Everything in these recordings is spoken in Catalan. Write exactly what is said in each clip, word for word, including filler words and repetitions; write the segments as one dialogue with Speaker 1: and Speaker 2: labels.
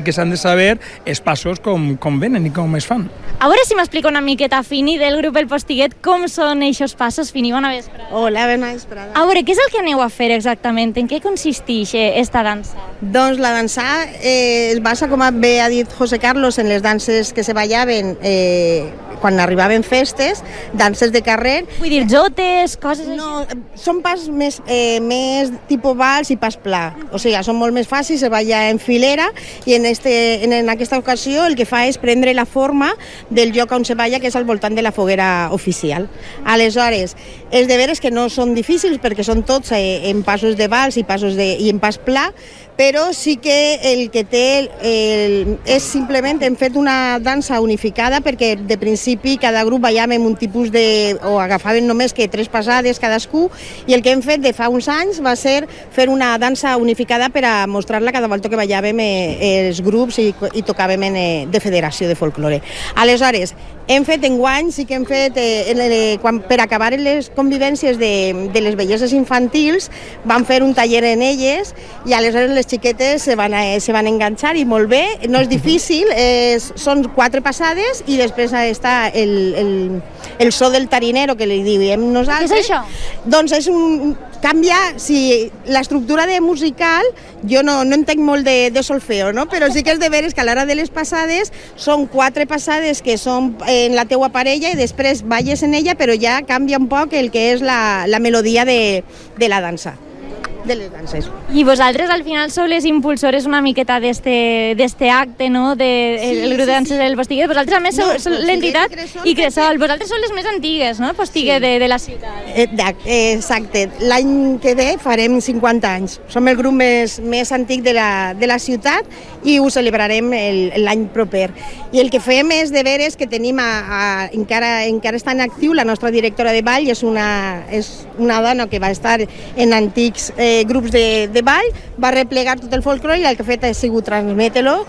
Speaker 1: que s'han de saber els passos com, com venen i com es fan.
Speaker 2: A veure si m'explica una miqueta, Fini, del grup El Postiguet, com són aquests passos. Fini, bona vesprada.
Speaker 3: Hola, bona vesprada.
Speaker 2: A veure, què és el que aneu a fer exactament? En què consisteix esta dansa?
Speaker 3: Doncs la dansa eh, es basa, com bé ha dit José Carlos, en les danses que se ballaven eh, quan arribaven festes, danses de carrer.
Speaker 2: Vull dir, jotes, coses així?
Speaker 3: No, són pas més, eh, més tipus vals i pas pla. O sigui, són molt més fàcils, se balla en filera i en, este, en, en aquesta ocasió el que fa és prendre la forma del lloc on se balla, que és al voltant de la foguera oficial. Aleshores, els deberes que no són difícils perquè són tots eh, en passos de vals i, passos de, i en pas pla, però sí que el que té el, el, és simplement hem fet una dansa unificada perquè de principi cada grup ballàvem un tipus de... o agafàvem només que tres passades cadascú i el que hem fet de fa uns anys va ser fer una dansa unificada per a mostrar-la cada volta que ballàvem eh, els grups i, i tocàvem en, eh, de federació de folklore. Aleshores, hem fet enguany, sí que hem fet, eh, en el, quan, per acabar les convivències de, de les belleses infantils, vam fer un taller en elles i aleshores les xiquetes se van, eh, se van enganxar i molt bé, no és difícil, és, són quatre passades i després està el, el, el so del tarinero que li diem nosaltres.
Speaker 2: Què és això?
Speaker 3: Doncs és un... canvia, si l'estructura de musical, jo no, no entenc molt de, de solfeo, no? Però sí que és de veres que a l'hora de les passades són quatre passades que són en la teua parella i després balles en ella, però ja canvia un poc el que és la, la melodia de, de la dansa. De les danses.
Speaker 2: I vosaltres al final sou les impulsores una miqueta d'este acte, no? De, el, el grup de danses del Postiguet. Vosaltres a més sou, no, sou l'entitat i Cresol. Vosaltres sou les més antigues, no? El Postiguet sí. de, de la ciutat.
Speaker 3: Eh, exacte. L'any que ve farem cinquanta anys. Som el grup més, més antic de la, de la ciutat i ho celebrarem l'any proper. I el que fem és de veres que tenim a, a, encara, encara està en actiu la nostra directora de ball, és una, és una dona que va estar en antics eh, grups de, de ball, va replegar tot el folklore i el que ha fet ha sigut transmetre-lo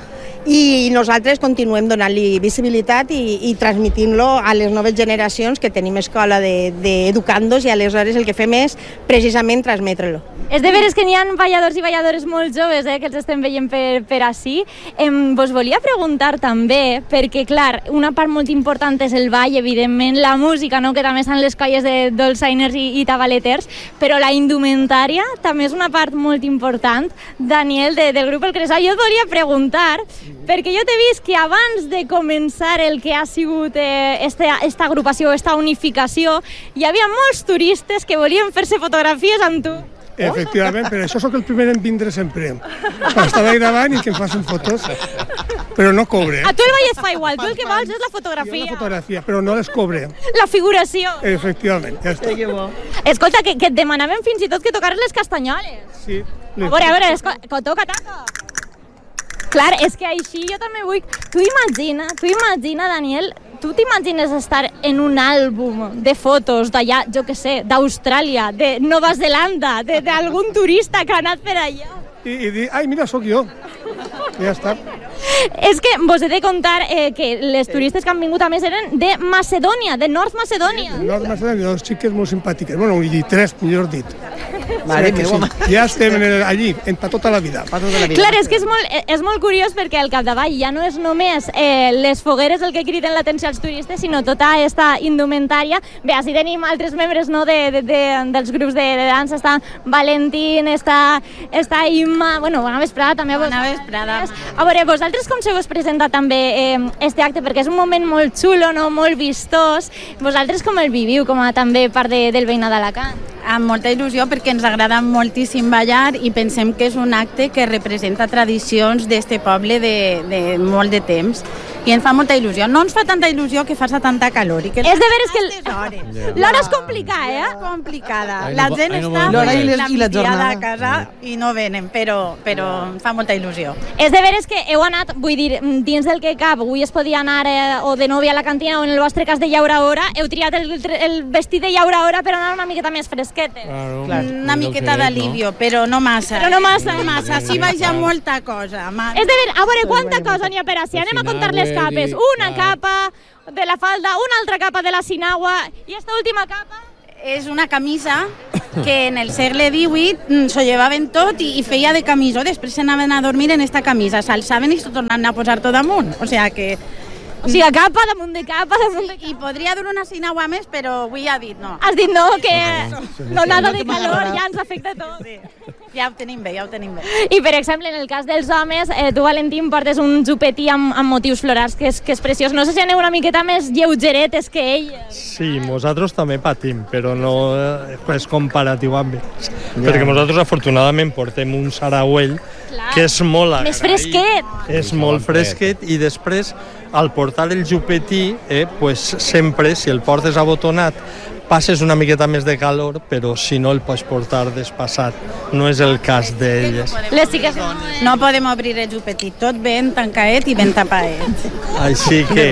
Speaker 3: i nosaltres continuem donant-li visibilitat i, i transmitint-lo a les noves generacions que tenim escola d'educandos de, i aleshores el que fem és precisament transmetre-lo.
Speaker 2: És de veres que n'hi ha balladors i balladores molt joves eh, que els estem veient per, per ací. Em, vos volia preguntar també, perquè clar, una part molt important és el ball, evidentment, la música, no? Que també estan les colles de dolçainers i, i tabaleters, però la indumentària també és una part molt important. Daniel, de, del grup El Cresol, jo et volia preguntar, perquè jo t'he vist que abans de començar el que ha sigut eh, esta, esta agrupació, esta unificació, hi havia molts turistes que volien fer-se fotografies amb tu.
Speaker 4: Efectivament, per això sóc el primer en vindre sempre. Per estar gravant i que em facin fotos. Però no cobre.
Speaker 2: A tu el ball et fa igual, tu el que vols és la fotografia.
Speaker 4: Jo la fotografia, però no les cobre.
Speaker 2: La figuració.
Speaker 4: Efectivament, ja està.
Speaker 2: Escolta, que, que et demanaven fins i tot que tocares les castanyoles.
Speaker 4: Sí.
Speaker 2: A veure, a veure, escolta, toca, toca. Clar, és que així jo també vull... Tu imagina, tu imagina, Daniel, tu t'imagines estar en un àlbum de fotos d'allà, jo què sé, d'Austràlia, de Nova Zelanda, d'algun turista que ha anat per allà?
Speaker 4: I, i dir, ai, mira, sóc jo. Ja està.
Speaker 2: És que vos he de contar eh, que les turistes que han vingut a més eren de Macedònia, de Nord Macedònia.
Speaker 4: De Nord Macedònia, dos xiques molt simpàtiques. Bueno, i tres, millor dit.
Speaker 5: Mare
Speaker 4: sí,
Speaker 5: meva.
Speaker 4: Sí. Ja estem allí, en, per tota la vida.
Speaker 5: Pa tota la vida.
Speaker 2: Clar, és que és molt, és molt curiós perquè al capdavall ja no és només eh, les fogueres el que criden l'atenció als turistes, sinó tota aquesta indumentària. Bé, així tenim altres membres, no, de, de, de, dels grups de, de dansa. Està Valentín, està, està Imma... Bueno, bona vesprada també.
Speaker 6: Bona vesprada.
Speaker 2: A veure, vosaltres com se vos presenta també eh, este acte? Perquè és un moment molt xulo, no? Molt vistós. Vosaltres com el viviu, com a també part de, del veïnat d'Alacant?
Speaker 6: Amb molta il·lusió, perquè ens agrada moltíssim ballar i pensem que és un acte que representa tradicions d'este poble de, de molt de temps. I ens fa molta il·lusió. No ens fa tanta il·lusió que fa tanta calor. I que
Speaker 2: és de veres que l'hora és complicada, eh?
Speaker 6: És complicada. La gent està la migdiada a casa i no venen, però, però ens fa molta il·lusió.
Speaker 2: És de veres que heu anat, vull dir, dins del que cap, avui es podia anar eh, o de nòvia a la cantina o en el vostre cas de llaura hora, heu triat el, el vestit de llaura hora per anar una miqueta més fresquete.
Speaker 5: Claro,
Speaker 6: una miqueta d'alivio, però no massa.
Speaker 2: Però no massa.
Speaker 6: No massa, així vaig a molta cosa.
Speaker 2: És de veres, a veure, quanta cosa n'hi ha per així? Anem a contar les capes. Una capa de la falda, una altra capa de la sinagua i esta última capa...
Speaker 6: és una camisa que en el segle divuit s'ho llevaven tot i, i feia de camisó, després s'anaven a dormir en esta camisa, s'alçaven i s'ho tornaven a posar tot damunt, o sigui que...
Speaker 2: O sigui, capa damunt de capa, damunt de capa.
Speaker 6: I podria durar una cinagua més, però avui ha dit no.
Speaker 2: Has dit no, que l'onada de calor ja ens afecta tot.
Speaker 6: Sí. Ja ho tenim bé, ja ho tenim bé.
Speaker 2: I, per exemple, en el cas dels homes, eh, tu, Valentín, portes un xupetí amb, amb motius florals, que és, que és preciós. No sé si aneu una miqueta més lleugeretes que ell.
Speaker 5: Sí, nosaltres també patim, però no és comparatiu amb ells. Ja. Perquè nosaltres, afortunadament, portem un saragüell Clar. que és molt agraït.
Speaker 2: Més fresquet.
Speaker 5: És molt fresquet i després, al portar el xupetí, eh, pues, sempre, si el portes abotonat, passes una miqueta més de calor, però si no el pots portar despassat. No és el cas d'elles.
Speaker 2: Les xiques no.
Speaker 6: No podem obrir el xupetí, tot ben tancaet i ben tapaet.
Speaker 5: Així que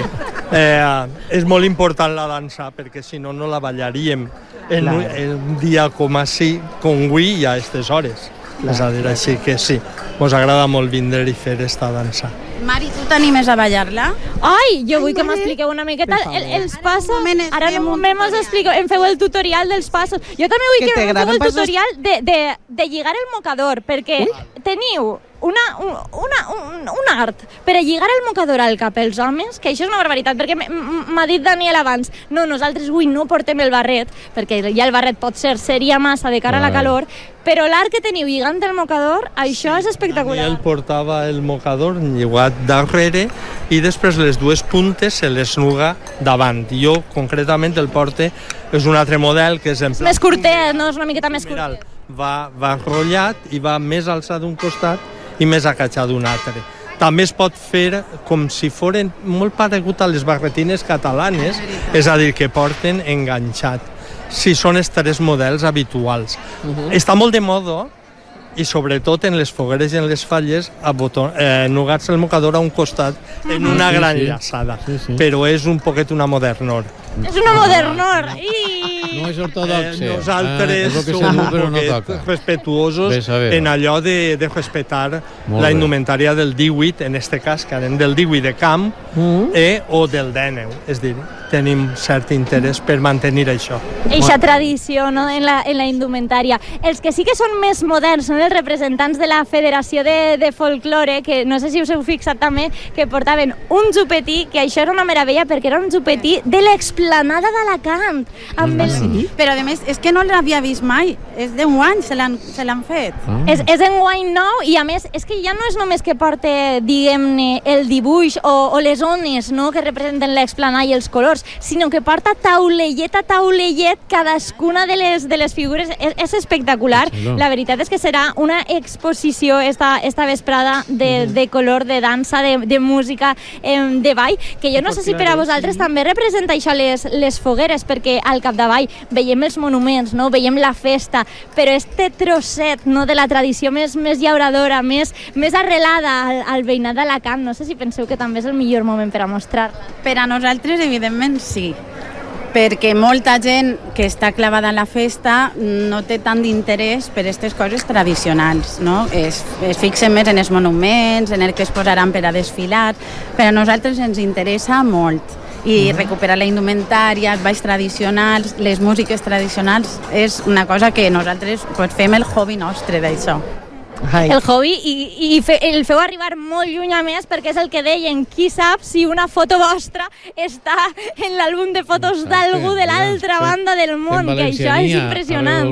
Speaker 5: eh, és molt important la dansa, perquè si no, no la ballaríem en un, en un dia com així, com avui i a aquestes hores. Clar. És a dir, així que sí, ens agrada molt vindre i fer esta dansa.
Speaker 6: Mari, tu t'animes a ballar-la?
Speaker 2: Ai, jo vull que m'expliqueu una miqueta el, els passos. Ara en un moment mos expliqueu, em feu el tutorial dels passos. Jo també vull que, que em feu el tutorial de, de, de lligar el mocador, perquè Ui? teniu una, una, un, un art per a lligar el mocador al cap els homes, que això és una barbaritat, perquè m'ha dit Daniel abans, no, nosaltres avui no portem el barret, perquè ja el barret pot ser seria massa de cara a la calor, però l'art que teniu lligant el mocador, això és espectacular.
Speaker 5: Daniel portava el mocador lligat darrere i després les dues puntes se les nuga davant. Jo, concretament, el porte és un altre model que és en
Speaker 2: plan... Més curtet, no? És una miqueta més curtet.
Speaker 5: Va, va rotllat i va més alçat d'un costat i més acatxat d'un altre. També es pot fer com si foren molt paregut a les barretines catalanes, és a dir, que porten enganxat. Si són els tres models habituals. Uh-huh. Està molt de moda, i sobretot en les fogueres i en les falles, eh, nugar-se el mocador a un costat en una sí, gran sí. llaçada. Sí, sí. Però és un poquet una modernor.
Speaker 2: És una modernor! I...
Speaker 7: No és ortodoxe.
Speaker 5: Eh, nosaltres
Speaker 7: ah,
Speaker 5: som un poquet no respetuosos en allò de, de respetar Molt la indumentària del díhuit, en este cas, que anem del díhuit de camp mm. eh, o del dèneu. És dir, tenim cert interès per mantenir això.
Speaker 2: Eixa tradició, no?, en la, en la indumentària. Els que sí que són més moderns són els representants de la Federació de, de Folklore, que no sé si us heu fixat també, que portaven un xupetí, que això era una meravella perquè era un xupetí de l'explanada d'Alacant. Amb el...
Speaker 6: Sí? Però a més, és que no l'havia vist mai. És d'enguany, se l'han fet.
Speaker 2: Ah. És, és enguany nou i a més és que ja no és només que porte, diguem-ne, el dibuix o, o les ones, no?, que representen l'explanada i els colors, sinó que porta taulellet a taulellet cadascuna de les, de les figures. És, és espectacular. Sí, no. La veritat és que serà una exposició esta, esta vesprada de, de color, de dansa, de, de música, eh, de ball, que jo no sé si per a vosaltres també representa això les, les fogueres, perquè al capdavall veiem els monuments, no?, veiem la festa, però este trosset, no?, de la tradició més, més llauradora, més, més arrelada al, al veïnat d'Alacant, no sé si penseu que també és el millor moment per a mostrar-la.
Speaker 6: Per a nosaltres, evidentment, sí, perquè molta gent que està clavada en la festa no té tant d'interès per aquestes coses tradicionals, no? Es, es fixen més en els monuments, en el que es posaran per a desfilar, però a nosaltres ens interessa molt. I recuperar la indumentària, els balls tradicionals, les músiques tradicionals, és una cosa que nosaltres pues, fem el hobby nostre d'això.
Speaker 2: Ai. El hobby i, i fe, el feu arribar molt lluny a més, perquè és el que deien, qui sap si una foto vostra està en l'àlbum de fotos d'algú de l'altra banda del món, que això és impressionant.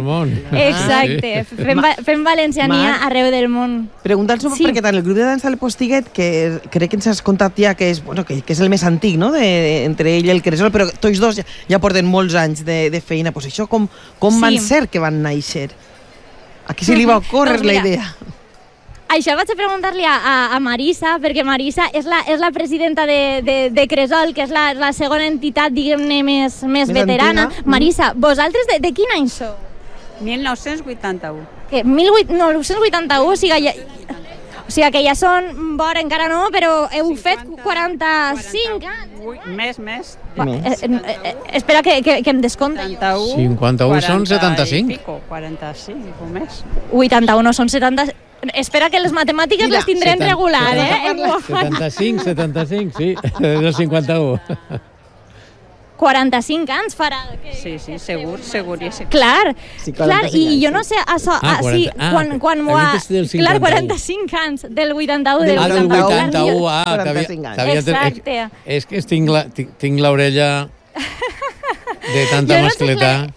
Speaker 2: Exacte, ah, sí. fem, fem valenciania Mar, arreu del món.
Speaker 8: Pregunta'ns sí. perquè tant el grup de dansa del Postiguet, que crec que ens has contat ja que és, bueno, que, que és el més antic, no?, de, de, entre ell i el Cresol, però tots dos ja, ja porten molts anys de, de feina. Pues això com, com sí. van ser que van néixer? A qui se li va ocórrer doncs mira, la idea?
Speaker 2: Això vaig a preguntar-li a, a, a Marisa, perquè Marisa és la, és la presidenta de, de, de Cresol, que és la, la segona entitat, diguem-ne, més, més, més veterana. Antiga. Marisa, vosaltres de, de quin any sou?
Speaker 9: mil nou-cents vuitanta-u.
Speaker 2: Què? mil nou-cents vuitanta-u? O sigui, ja, o sigui que ja són vora, encara no, però heu fet quaranta-cinc anys.
Speaker 9: Més, més.
Speaker 2: Eh, eh, eh, espera que, que, que em descompte.
Speaker 7: cinquanta-u són setanta-cinc.
Speaker 9: Pico, quaranta-cinc o més.
Speaker 2: vuitanta-u no són setanta... Espera que les matemàtiques Mira, les tindrem setanta, regular, eh?
Speaker 7: setanta-cinc, setanta-cinc, sí, del cinquanta-u.
Speaker 2: quaranta-cinc anys farà.
Speaker 9: Sí, sí, segur, seguríssim.
Speaker 2: Clar,
Speaker 8: Sí,
Speaker 2: clar, i jo no sé, això,
Speaker 7: Ah,
Speaker 2: ah, sí,
Speaker 7: quaranta. Ah,
Speaker 2: quan, quan ho ha...
Speaker 7: aquest és del
Speaker 2: Clar,
Speaker 7: cinquanta-u.
Speaker 2: quaranta-cinc anys, del vuitanta-u, del
Speaker 7: Ah, del
Speaker 2: vuitanta-u.
Speaker 7: vuitanta-u, ah, t'havia-
Speaker 8: quaranta-cinc anys.
Speaker 7: t'havia-
Speaker 2: Exacte.
Speaker 7: És, és que tinc la- tinc tinc l'orella de tanta
Speaker 2: Jo no sé
Speaker 7: mascletà.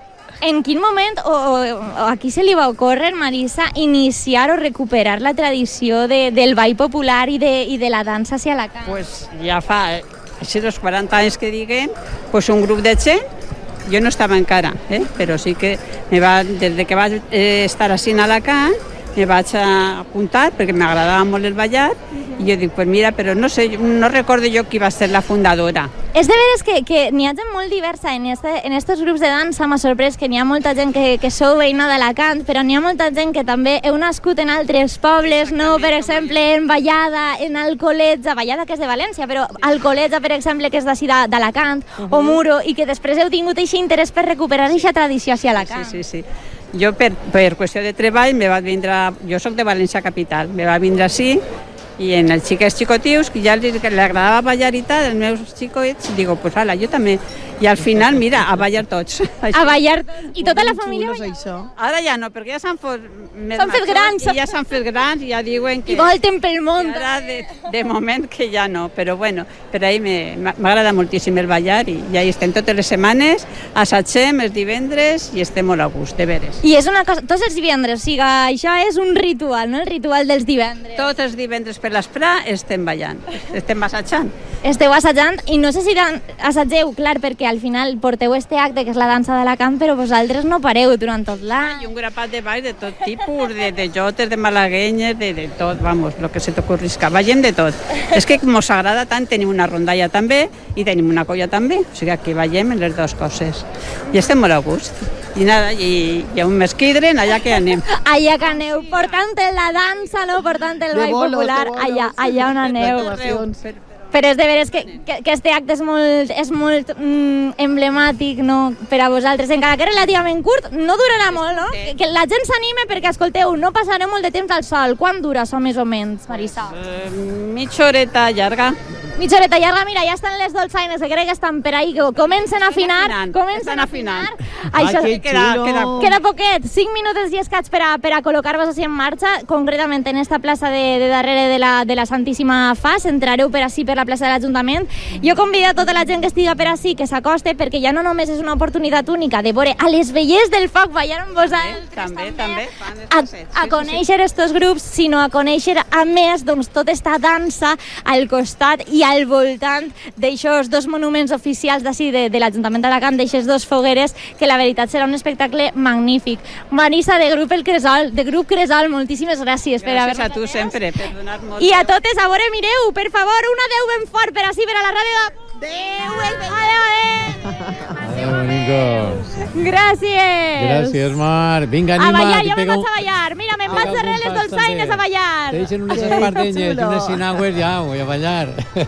Speaker 2: En quin moment o, o, o a qui se li va ocórrer, Marisa, iniciar o recuperar la tradició de, del ball popular i de, i de la dansa hacia la cant?
Speaker 9: Pues ja fa, eh, així dels quaranta anys que diguem, pues un grup de gent, jo no estava encara, eh? Però sí que me va, des que vaig eh, estar així a Alacant, me vaig apuntar perquè m'agradava molt el ballar i jo dic, pues mira, però no sé, no recordo jo qui va ser la fundadora.
Speaker 2: És de veres que, que n'hi ha gent molt diversa en, este, en estos grups de dansa. M'ha sorprès que n'hi ha molta gent que, que sou veïna d'Alacant, però n'hi ha molta gent que també heu nascut en altres pobles, no? Per exemple, en Vallada, en Alcoletja, Vallada que és de València, però Alcoletja, per exemple, que és d'ací d'Alacant, uh -huh. o Muro, i que després heu tingut aquest interès per recuperar aquesta tradició hacia Alacant.
Speaker 9: Sí, sí, sí. Jo, per, per qüestió de treball, me va vindre... Jo sóc de València Capital, me va vindre així, i en els xiquets xicotius, que ja li, que li agradava ballar i tal, els meus xicoets, digo, pues ala, jo també. I al final, mira, a ballar tots.
Speaker 2: A ballar, i tota la família ballar.
Speaker 8: Això.
Speaker 9: Ara ja no, perquè ja s'han fet més
Speaker 2: S'han fet
Speaker 9: majors
Speaker 2: grans.
Speaker 9: I ja s'han fet grans i ja diuen que...
Speaker 2: I volten pel món.
Speaker 9: que ara de, de moment que ja no, però bueno, per ahí me- m'agrada moltíssim el ballar i ja hi estem totes les setmanes, assagem els divendres i estem molt a gust, de veres.
Speaker 2: I és una cosa, tots els divendres, o sigui, això és un ritual, no? El ritual dels divendres.
Speaker 9: Tots els divendres per l'esprà estem ballant, estem assajant.
Speaker 2: Esteu assajant i no sé si dan- assageu, clar, perquè al final porteu este acte que és la dansa d'Alacant, però vosaltres no pareu durant tot l'any.
Speaker 9: I un grapat de balls de tot tipus, de, de jotes, de malaguenyes, de, de tot, vamos, lo que se t'ocorrisca. Ballem de tot. És que mos agrada tant, tenim una rondalla també i tenim una colla també, o sigui que ballem en les dues coses. I estem molt a gust. I nada, i, i a un mesquidren, allà que anem.
Speaker 2: Allà que aneu, portant la dansa, no? Portant el
Speaker 8: De
Speaker 2: ball
Speaker 8: bolos,
Speaker 2: popular,
Speaker 8: de bolos.
Speaker 2: allà, allà on aneu.
Speaker 8: Reclamacions.
Speaker 2: Però és de veres que, que, que este acte és molt, és molt mm, emblemàtic, no? Per a vosaltres, encara que és relativament curt, no durarà molt, no? Que, que la gent s'anime perquè, escolteu, no passareu molt de temps al sol. Quan dura això, més o menys, Marisa?
Speaker 9: Eh, mitja horeta llarga.
Speaker 2: Mitja horeta llarga, mira, ja estan les dolçaines, que crec que estan per ahí, que comencen a afinar,
Speaker 9: afinant,
Speaker 2: comencen
Speaker 9: estan
Speaker 2: a afinar.
Speaker 9: afinant.
Speaker 2: Això,
Speaker 8: Ah, que
Speaker 9: queda,
Speaker 8: xulo.
Speaker 9: queda,
Speaker 2: queda poquet, cinc minuts i escaig per a, per a col·locar-vos així en marxa, concretament en esta plaça de, de darrere de la, de la Santíssima Fas, entrareu per així per la plaça de l'Ajuntament. Jo convido a tota la gent que estiga per així que s'acoste, perquè ja no només és una oportunitat única de veure a les vellers del foc ballar amb vosaltres,
Speaker 9: també, també, fan els
Speaker 2: a,
Speaker 9: passets,
Speaker 2: a
Speaker 9: sí,
Speaker 2: conèixer estos grups, sinó a conèixer a més doncs, tota esta dansa al costat i al voltant d'aixòs dos monuments oficials d'ací de, de l'Ajuntament d'Alacant, d'aixes dos fogueres, que la veritat serà un espectacle magnífic. Marisa, de grup El Cresol, de grup Cresol, moltíssimes gràcies per haver-nos
Speaker 9: Gràcies a tu
Speaker 2: atès.
Speaker 9: sempre, per donar molt...
Speaker 2: I a totes, a veure, mireu, per favor, una adeu ben fort per així, per a la ràdio. Adeu, adeu, adeu.
Speaker 7: Adéu, bonicos.
Speaker 2: Gràcies.
Speaker 7: Gràcies, Mar. Vinga,
Speaker 2: A
Speaker 7: anima.
Speaker 2: ballar,
Speaker 7: que
Speaker 2: jo me'n
Speaker 7: pega
Speaker 2: vaig
Speaker 7: un-
Speaker 2: a ballar. Mira, me'n
Speaker 7: pega
Speaker 2: vaig darrere
Speaker 7: un
Speaker 2: les
Speaker 7: pas,
Speaker 2: dolçaines
Speaker 7: també.
Speaker 2: a ballar.
Speaker 7: Te deixen unes
Speaker 8: Que
Speaker 7: espardenyes i
Speaker 8: xulo.
Speaker 7: unes sinagües, ja, voy a ballar.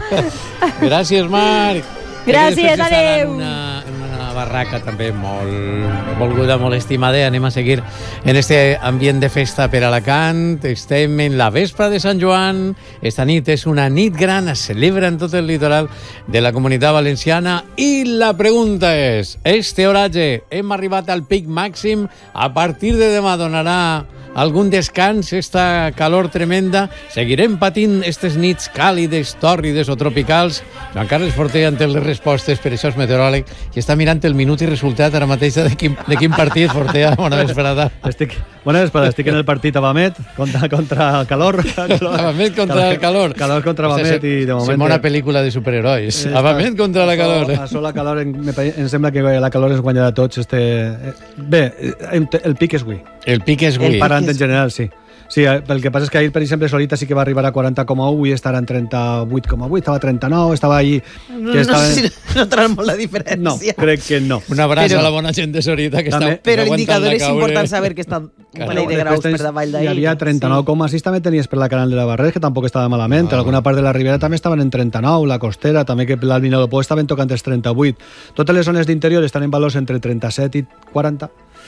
Speaker 7: Gràcies, Marc.
Speaker 2: Gràcies,
Speaker 7: Després estarà
Speaker 2: adéu.
Speaker 7: En una, en una barraca també molt volguda, molt estimada. Anem a seguir en este ambient de festa per Alacant. Estem en la vespra de Sant Joan. Esta nit és una nit gran, es celebra en tot el litoral de la Comunitat Valenciana. I la pregunta és, este oratge, hem arribat al pic màxim? A partir de demà donarà algun descans, esta calor tremenda? Seguirem patint estes nits càlides, tòrrides o tropicals? Joan Carles Fortea en té les respostes, per això és meteoròleg, i està mirant el minut i resultat ara mateix de quin, de quin partit. Fortea, bona vesprada.
Speaker 10: Estic, bona vesprada, estic en el partit a Bamet contra, contra el calor. calor.
Speaker 7: Bamet contra el calor.
Speaker 10: Calor contra
Speaker 7: O sea,
Speaker 10: Bamet
Speaker 7: se-
Speaker 10: i de moment...
Speaker 7: sembla una pel·lícula de superherois.
Speaker 10: Eh,
Speaker 7: A Bamet contra la calor.
Speaker 10: A sol la calor, em, me pa- em sembla que la calor ens guanya de tots. Este... eh, Bé, eh, el pic és avui.
Speaker 7: El pic és avui.
Speaker 10: Parlant en general, sí. Sí, eh, el que passa és que ahir, per exemple, Solita sí que va arribar a quaranta coma u i estarà en trenta-vuit coma vuit, estava a trenta-nou, estava ahí...
Speaker 8: No,
Speaker 10: Que estava...
Speaker 8: no sé si notarà molt la diferència.
Speaker 10: No, crec que no.
Speaker 7: Un abraç
Speaker 8: Però-
Speaker 7: a la bona gent de Sorita que
Speaker 10: També-
Speaker 7: està
Speaker 8: Però
Speaker 7: aguantant
Speaker 8: l'indicador
Speaker 7: la
Speaker 8: és
Speaker 7: caure.
Speaker 8: important saber que està un parell de graus per davall d'ahir.
Speaker 10: Hi havia trenta-nou coma sis, també tenies per la canal de la Barret, que tampoc estava malament.
Speaker 7: Ah,
Speaker 10: Alguna part de la Ribera també estaven en trenta-nou, la Costera, també que l'Alt Vinalopó estaven tocant els trenta-vuit. Totes les zones d'interior estan en valors entre trenta-set i quaranta.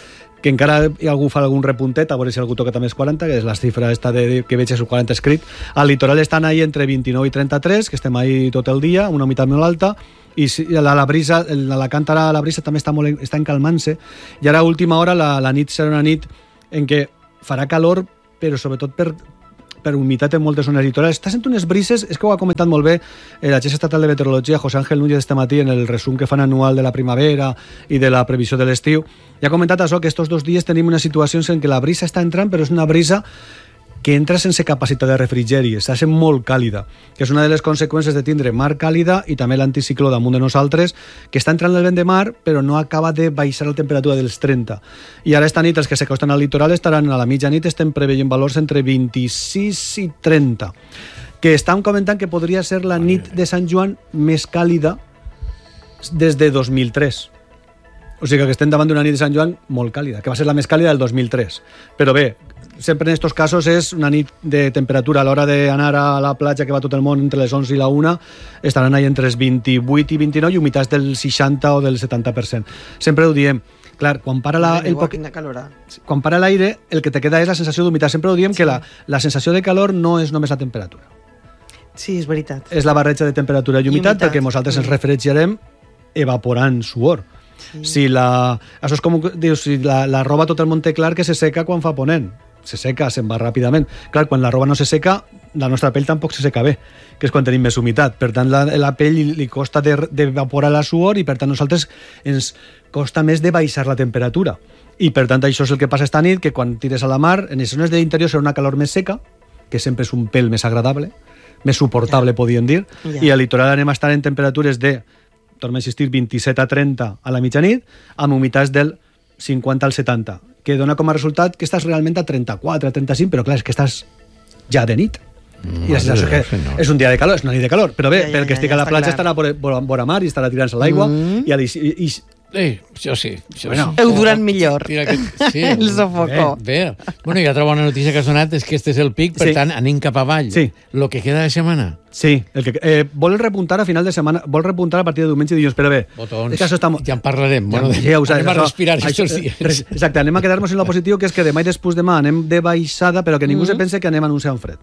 Speaker 10: que encara algú fa algun repuntet, a veure si algú toca també els quaranta, que és la xifra esta de, que veig és el quaranta escrit. Al litoral estan ahí entre vint-i-nou i trenta-tres, que estem ahí tot el dia, una humitat molt alta, i la, la brisa, la càntara, la brisa també està, molt, està encalmant-se, i ara a última hora la, la nit serà una nit en què farà calor, però sobretot per per humitat en moltes zones litorals. Està sent unes brises, és que ho ha comentat molt bé eh, l'Agència Estatal de Meteorologia, José Ángel Núñez, este matí, en el resum que fan anual de la primavera i de la previsió de l'estiu, i ha comentat això, que estos dos dies tenim unes situacions en què la brisa està entrant, però és una brisa que entra sense capacitat de refrigeri, està sent molt càlida, que és una de les conseqüències de tindre mar càlida i també l'anticicló damunt de nosaltres, que està entrant el vent de mar, però no acaba de baixar la temperatura dels trenta. I ara esta nit, els que s'acosten al litoral estaran a la mitjanit, estem preveient valors entre vint-i-sis i trenta, que estan comentant que podria ser la nit de Sant Joan més càlida des de dos mil tres. O sigui que estem davant d'una nit de Sant Joan molt càlida, que va ser la més càlida del dos mil tres. Però bé, sempre en estos casos és una nit de temperatura a l'hora d'anar a la platja, que va tot el món entre les onze i la una, estaran ahí entre els vint-i-vuit i vint-i-nou i humitats del seixanta o del setanta per cent. Sempre ho diem. Clar, quan para la, el poc... quan para l'aire, el que te queda és la sensació d'humitat. Sempre ho diem, sí, que la, la sensació de calor no és només la temperatura.
Speaker 8: Sí, és veritat.
Speaker 10: És la barreja de temperatura i humitat, I humitat. perquè nosaltres ens refrigerem evaporant suor. Sí. Si la, això és com dius, si la, la roba tot el món té clar que se seca quan fa ponent. Se seca, se'n va ràpidament. Clar, quan la roba no se seca, la nostra pell tampoc se seca bé, que és quan tenim més humitat. Per tant, la, la pell li, li costa d'evaporar la suor i, per tant, nosaltres ens costa més de baixar la temperatura. I, per tant, això és el que passa esta nit, que quan tires a la mar, en les zones de l'interior serà una calor més seca, que sempre és un pèl més agradable, més suportable, ja. podríem dir, ja. i al litoral anem a estar en temperatures de, torno a insistir, vint-i-set a trenta a la mitjanit, amb humitats del cinquanta al setanta, que dona com a resultat que estàs realment a trenta-quatre, a trenta-cinc, però clar, és que estàs ja de nit. Mm, I la sensació que no. és un dia de calor, és una nit de calor, però bé, ja, ja, pel que ja, estic ja, a la platja estarà a vora mar i estarà tirant-se a l'aigua mm. i, i, i
Speaker 7: Eh, això sí. Això
Speaker 8: bueno, heu durat millor.
Speaker 7: Que, sí,
Speaker 8: el sofocó.
Speaker 7: Bé, bé. Bueno, i altra bona notícia que ha sonat és que este és el pic, per sí. tant, anem cap avall.
Speaker 10: Sí.
Speaker 7: Lo que queda de setmana.
Speaker 10: Sí. El que, eh, vol repuntar a final de setmana, vol repuntar a partir de diumenge i dilluns, però bé.
Speaker 7: Botons,
Speaker 10: és que això està...
Speaker 7: ja en parlarem.
Speaker 10: Ja,
Speaker 7: bueno,
Speaker 10: ja, ja,
Speaker 7: anem a respirar això, aquests dies.
Speaker 10: Exacte, anem a quedar-nos en lo positiu, que és que demà i després demà anem de baixada, però que ningú mm. se pense que anem a anunciar un fred.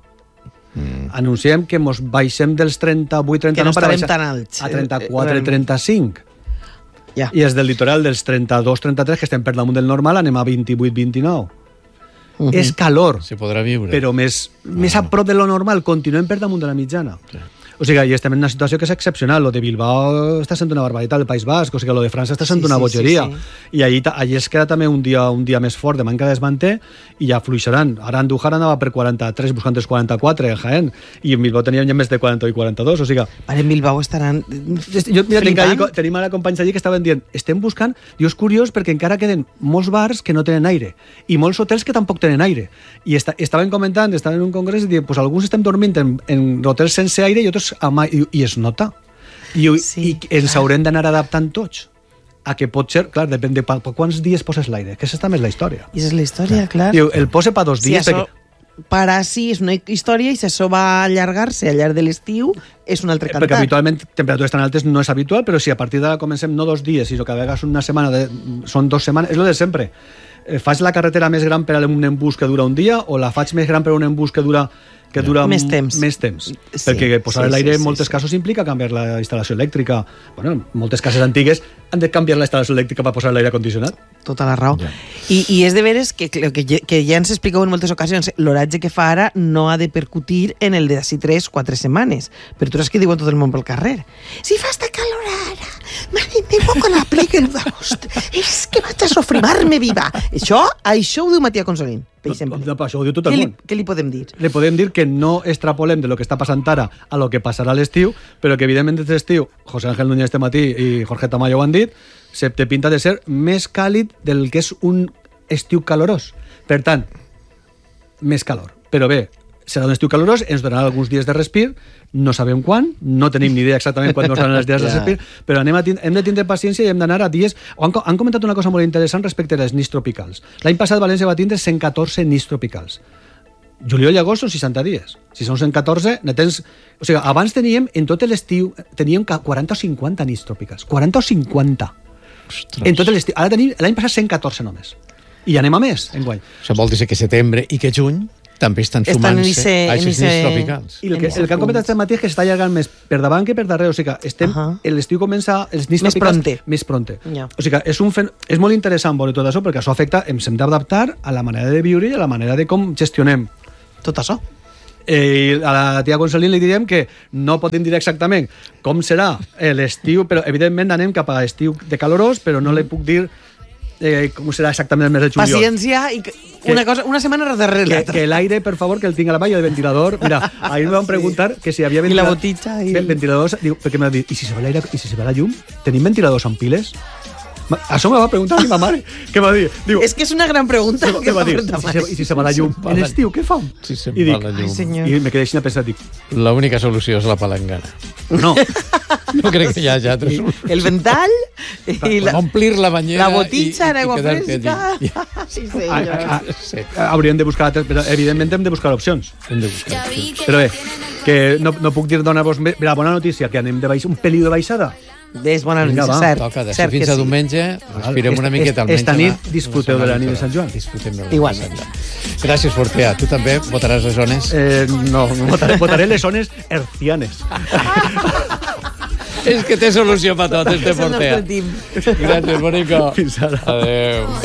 Speaker 10: Mm. Anunciem que mos baixem dels trenta-vuit trenta-nou
Speaker 8: no per baixar tan alts,
Speaker 10: a trenta-quatre trenta-cinc.
Speaker 8: Ja.
Speaker 10: I és del litoral dels trenta-dos trenta-tres, que estem per damunt del normal, anem a vint-i-vuit vint-i-nou. Uh-huh. És calor,
Speaker 7: se podrà viure,
Speaker 10: però més, uh-huh. més a prop de lo normal, continuem per damunt de la mitjana. Sí. O sigui, i estem en una situació que és excepcional. Lo de Bilbao està sent una barbaritat, el País Basc, o sigui, lo de França està sent sí, una bogeria. Sí, sí, sí. I allí, allí es queda també un dia, un dia més fort de manca desmanter i ja fluixaran. Ara Andújar anava per quaranta-tres, buscant els quaranta-quatre, en Jaén, i en Bilbao teníem ja més de quaranta i quaranta-dos, o sigui...
Speaker 8: Ara en Bilbao estaran
Speaker 10: jo, mira, allí, tenim ara companys allí que estaven dient, estem buscant, i és curiós perquè encara queden molts bars que no tenen aire i molts hotels que tampoc tenen aire. I esta, estaven comentant, estaven en un congrés i diuen, pues alguns estem dormint en, en hotels sense aire i altres amb aire, i, i es nota. I, sí, i ens clar. haurem d'anar adaptant tots a que pot ser, clar, depèn de pa, pa quants dies poses l'aire, que aquesta també és la història.
Speaker 8: I és la història, clar.
Speaker 10: Diu, el pose pa dos dies...
Speaker 8: Sí, això,
Speaker 10: perquè...
Speaker 8: para sí és una història i si això va allargar-se al llarg de l'estiu és un altre cantar.
Speaker 10: Perquè habitualment temperatures tan altes no és habitual, però si a partir d'ara comencem no dos dies, sinó que a vegades una setmana, de, són dues setmanes, és el de sempre. Eh, faig la carretera més gran per a un embús que dura un dia o la faig més gran per a un embús que dura que dura
Speaker 8: més temps,
Speaker 10: més temps.
Speaker 8: Sí,
Speaker 10: perquè posar
Speaker 8: sí,
Speaker 10: l'aire
Speaker 8: sí,
Speaker 10: en moltes
Speaker 8: sí,
Speaker 10: casos implica canviar la instal·lació elèctrica. Bueno, en moltes cases antigues han de canviar la instal·lació elèctrica per posar l'aire condicionat.
Speaker 8: Tota la raó. Yeah. I, I és de veres que, que, que ja ens explicau en moltes ocasions, l'oratge que fa ara no ha de percutir en el d'ací tres quatre setmanes. Però tu saps que diuen tot el món pel carrer. Si fa esta calor ara, mare meva, quan aplica el d'agost, és que vaig a sofrimar-me viva. Això, això ho diu Matías Consolín.
Speaker 10: No, no, això ho diu tot el
Speaker 8: què
Speaker 10: món.
Speaker 8: Li, què li podem dir?
Speaker 10: Li podem dir que no extrapolem de lo que està passant ara a lo que passarà a l'estiu, però que evidentment des l'estiu, José Ángel Núñez este matí i Jorge Tamayo ho han dit, se te pinta de ser més càlid del que és un estiu calorós. Per tant, més calor. Però bé, serà un estiu calorós, ens donarà alguns dies de respir, no sabem quan, no tenim ni idea exactament quan ens donaran els dies de respir, però anem a tindre, hem de tindre paciència i hem d'anar a dies... Han, han comentat una cosa molt interessant respecte a les nits tropicals. L'any passat València va tindre cent catorze nits tropicals. Juliol i agost són seixanta dies. Si són cent catorze, ne tens... O sigui, abans teníem, en tot l'estiu, teníem quaranta o cinquanta nits tropicals. quaranta o cinquanta. Ostres. En tot l'estiu. Ara tenim l'any passat cent catorze només. I anem a més, enguany.
Speaker 7: Això vol dir que setembre i que juny també estan sumant-se a aquestes nits tropicals.
Speaker 10: I el que, el que han comentat aquest matí és que s'està allargant més per davant que per darrere, o sigui que estem, uh -huh. l'estiu comença els nits
Speaker 8: més
Speaker 10: tropicals
Speaker 8: pronte.
Speaker 10: més pronte.
Speaker 8: Ja.
Speaker 10: O sigui que és, un fen... és molt interessant veure tot això perquè això afecta, ens hem d'adaptar a la manera de viure i a la manera de com gestionem
Speaker 8: tot això.
Speaker 10: Eh, a la tia Consolín li diríem que no podem dir exactament com serà l'estiu, però evidentment anem cap a estiu de calorós, però no li puc dir eh, com serà exactament el mes de juliol.
Speaker 8: Paciència i una, cosa, una setmana darrere l'altra.
Speaker 10: Que, que l'aire, per favor, que el tinc a la valla de ventilador. Mira, ahir me van preguntar que si havia ventilador...
Speaker 8: I la botitxa. I...
Speaker 10: Ventiladors, diu, perquè m'ha dit, i si se va l'aire, i si se va la llum? Tenim ventiladors amb piles? Això me va preguntar a mi mare. Què va dir? Diu,
Speaker 8: és que és una gran pregunta.
Speaker 10: Què va dir? I si, se, I si se va la llum? En estiu, què fam?
Speaker 7: Si se'n
Speaker 10: I
Speaker 7: va
Speaker 10: dic,
Speaker 7: la llum.
Speaker 10: I me quedé així a pensar, dic...
Speaker 7: L'única solució és la palangana.
Speaker 10: No.
Speaker 7: No crec que hi hagi altres solucions.
Speaker 8: El ventall i la...
Speaker 7: Omplir la banyera
Speaker 8: la botitxa en aigua fresca.
Speaker 10: Sí, sí, hauríem de buscar altres, però evidentment hem de buscar opcions.
Speaker 7: Hem de buscar opcions.
Speaker 10: Però bé, que no, no puc dir donar-vos la bona notícia, que anem de baix, un pelín de baixada.
Speaker 8: És bona notícia, cert.
Speaker 7: Toca, de fins a diumenge, respirem una miqueta almenys.
Speaker 10: Esta nit disfruteu de la nit de Sant Joan.
Speaker 7: Disfrutem de la
Speaker 8: Igual.
Speaker 7: nit de Sant Joan. Gràcies, Fortea. Tu també votaràs les zones?
Speaker 10: Eh, no, votaré, votaré les zones hercianes.
Speaker 7: És que té solució per tot, este Fortea. Gràcies, Bonico.
Speaker 10: Fins ara.
Speaker 7: Adéu.